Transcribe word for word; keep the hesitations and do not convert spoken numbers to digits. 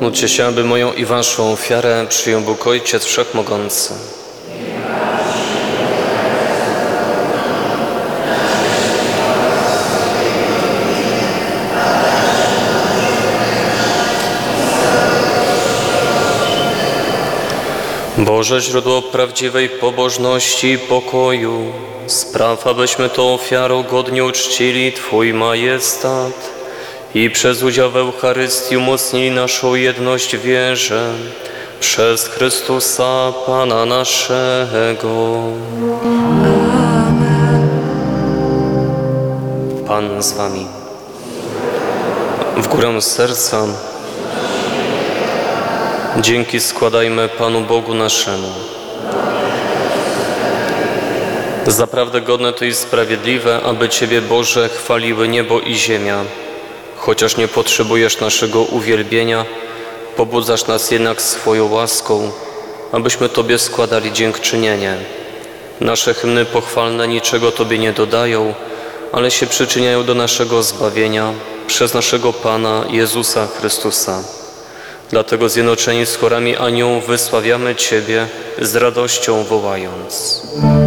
Módlcie się, aby moją i waszą ofiarę przyjął Bóg Ojciec Wszechmogący. Boże, źródło prawdziwej pobożności i pokoju, spraw, abyśmy tą ofiarą godnie uczcili Twój majestat i przez udział w Eucharystii umocnili naszą jedność w wierze przez Chrystusa Pana naszego. Pan z wami. W górę serca dzięki składajmy Panu Bogu naszemu. Zaprawdę godne to i sprawiedliwe, aby Ciebie, Boże, chwaliły niebo i ziemia. Chociaż nie potrzebujesz naszego uwielbienia, pobudzasz nas jednak swoją łaską, abyśmy Tobie składali dziękczynienie. Nasze hymny pochwalne niczego Tobie nie dodają, ale się przyczyniają do naszego zbawienia przez naszego Pana Jezusa Chrystusa. Dlatego zjednoczeni z chorami aniołów wysławiamy Ciebie z radością wołając.